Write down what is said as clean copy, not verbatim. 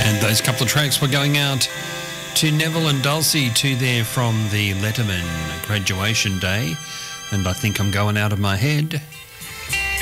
And those couple of tracks were going out to Neville and Dulcie, two there from the Letterman graduation day. And I think I'm going out of my head.